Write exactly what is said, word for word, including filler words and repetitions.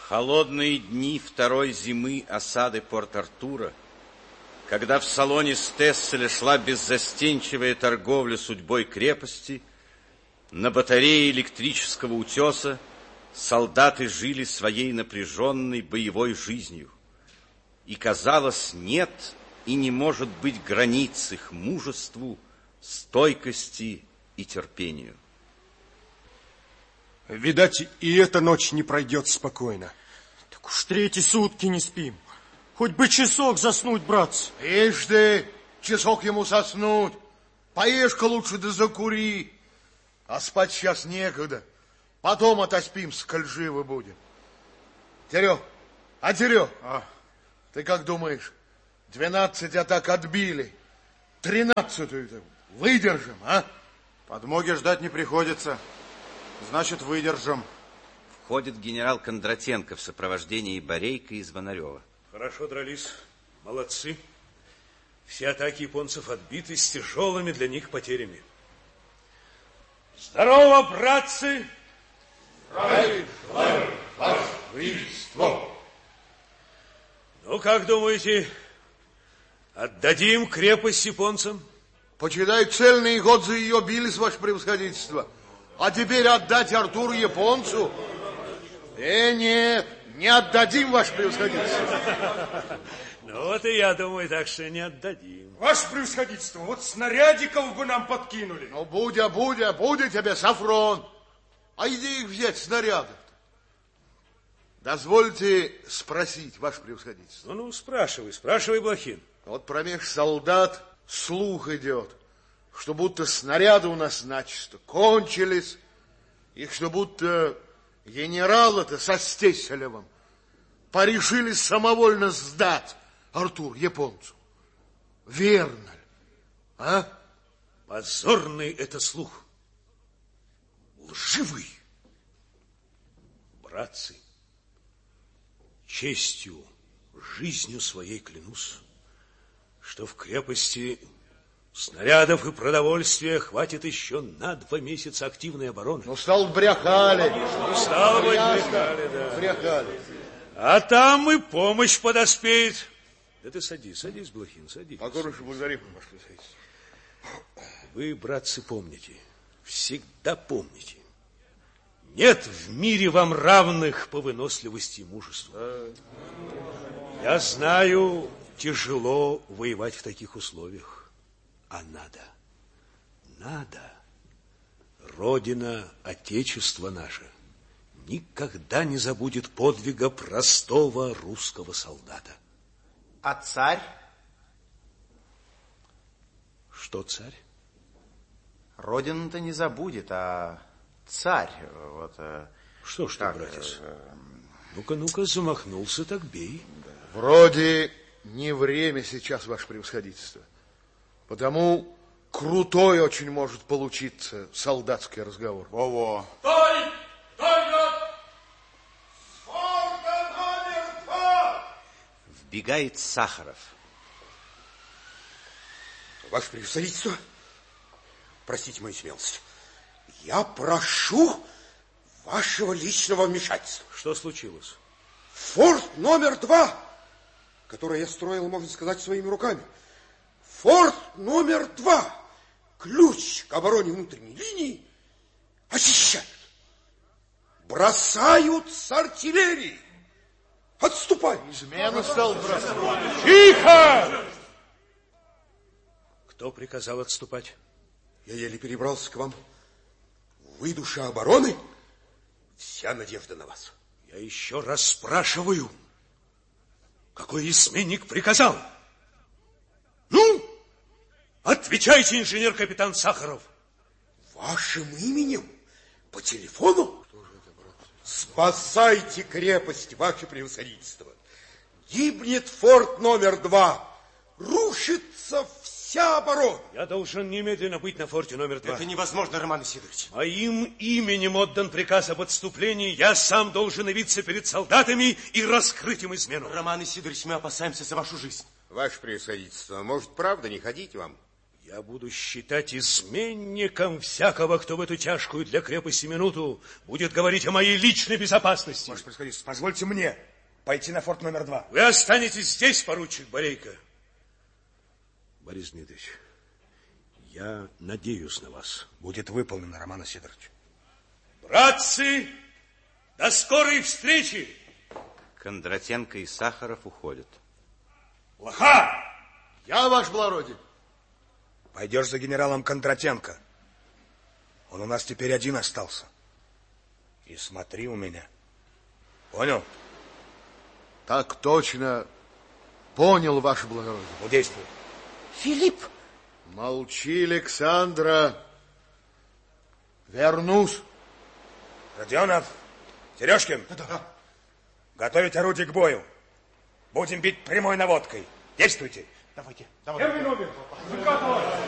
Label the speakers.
Speaker 1: холодные дни второй зимы осады Порт-Артура, когда в салоне Стесселя шла беззастенчивая торговля судьбой крепости, на батарее электрического утеса солдаты жили своей напряженной боевой жизнью. И, казалось, нет и не может быть границ их мужеству, стойкости и терпению.
Speaker 2: Видать, и эта ночь не пройдет спокойно.
Speaker 3: Так уж третьи сутки не спим. Хоть бы часок заснуть, братцы.
Speaker 4: Ишь ты, часок ему соснуть. Поешь-ка лучше да закури. А спать сейчас некогда. Потом отоспимся, коль живы будем. Терё, а Терё, а? Ты как думаешь, двенадцать атак отбили, тринадцатую-то выдержим, а?
Speaker 5: Подмоги ждать не приходится. Значит, выдержим.
Speaker 1: Входит генерал Кондратенко в сопровождении Борейка и Звонарева.
Speaker 6: Хорошо дрались. Молодцы. Все атаки японцев отбиты с тяжелыми для них потерями. Здорово, братцы!
Speaker 4: Здравия желаю, ваше величество!
Speaker 6: Ну, как думаете, отдадим крепость японцам?
Speaker 4: Почитай, цельный год за ее бились, ваше превосходительство. А теперь отдать Артуру японцу? Э, нет, не отдадим, ваше превосходительство.
Speaker 6: Ну, вот и я думаю, так что не отдадим.
Speaker 2: Ваше превосходительство, вот снарядиков бы нам подкинули.
Speaker 4: Ну, будя, будя, будет тебе Сафрон. А иди их взять, снарядов-то. Дозвольте спросить, ваше превосходительство.
Speaker 6: Ну, ну, спрашивай, спрашивай, Блохин.
Speaker 4: Вот промеж солдат слух идет, что будто снаряды у нас начисто кончились, и что будто генералы-то со Стесселевым порешили самовольно сдать Артур японцу. Верно ли? А?
Speaker 6: Позорный это слух. Лживый. Братцы, честью, жизнью своей клянусь, что в крепости снарядов и продовольствия хватит еще на два месяца активной обороны.
Speaker 4: Ну, стало брехали.
Speaker 6: Ну, стало быть, брехали, да.
Speaker 4: Брехали.
Speaker 6: А там и помощь подоспеет. Да ты садись, садись, Блохин, садись.
Speaker 4: Покорнейше благодарим, ваше превосходительство.
Speaker 6: Вы, братцы, помните, всегда помните, нет в мире вам равных по выносливости и мужеству. Я знаю, тяжело воевать в таких условиях, а надо, надо. Родина, Отечество наше никогда не забудет подвига простого русского солдата.
Speaker 7: А царь?
Speaker 6: Что царь?
Speaker 7: Родину-то не забудет, а царь, вот...
Speaker 6: Что ж ты, братец? Ну-ка, ну-ка, замахнулся, так бей.
Speaker 4: Вроде не время сейчас, ваше превосходительство. Потому крутой очень может получиться солдатский разговор.
Speaker 5: Во-во.
Speaker 8: Стой! Стой, гад! Форта номер два!
Speaker 1: Вбегает Сахаров.
Speaker 9: Ваше превосходительство, простите мою смелость, я прошу вашего личного вмешательства.
Speaker 6: Что случилось?
Speaker 9: Форт номер два, который я строил, можно сказать, своими руками. Форт номер два, ключ к обороне внутренней линии, очищают. Бросают с артиллерии. Отступай.
Speaker 4: Измену стал бросать.
Speaker 6: Тихо! Кто приказал отступать?
Speaker 9: Я еле перебрался к вам. Вы душа обороны, вся надежда на вас.
Speaker 6: Я еще раз спрашиваю, какой изменник приказал? Ну, отвечайте, инженер-капитан Сахаров.
Speaker 9: Вашим именем? По телефону? Спасайте крепость, ваше превосходительство. Гибнет форт номер два. Рушится вся оборона.
Speaker 6: Я должен немедленно быть на форте номер два.
Speaker 9: Это невозможно, Роман Исидорович.
Speaker 6: Моим именем отдан приказ об отступлении. Я сам должен явиться перед солдатами и раскрыть им измену.
Speaker 9: Роман Исидорович, мы опасаемся за вашу жизнь.
Speaker 5: Ваше превосходительство, может, правда, не ходить вам?
Speaker 6: Я буду считать изменником всякого, кто в эту тяжкую для крепости минуту будет говорить о моей личной безопасности.
Speaker 9: Ваше превосходительство, позвольте мне пойти на форт номер два.
Speaker 6: Вы останетесь здесь, поручик Борейко. Борис Дмитриевич, я надеюсь на вас.
Speaker 9: Будет выполнено, Роман Сидорович.
Speaker 6: Братцы, до скорой встречи!
Speaker 1: Кондратенко и Сахаров уходят.
Speaker 6: Лоха!
Speaker 4: Я, ваше благородие.
Speaker 9: Пойдешь за генералом Кондратенко. Он у нас теперь один остался. И смотри у меня. Понял?
Speaker 4: Так точно. Понял, ваше благородие.
Speaker 9: Ну, действуй.
Speaker 10: Филипп!
Speaker 4: Молчи, Александра. Вернусь.
Speaker 9: Родионов, Сережкин. Да-да. Готовить орудие к бою. Будем бить прямой наводкой. Действуйте.
Speaker 2: Давайте. Давайте.